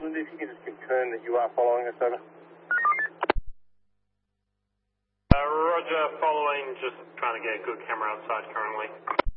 Linda, if you can just confirm that you are following us, over. Roger, following, just trying to get a good camera outside currently.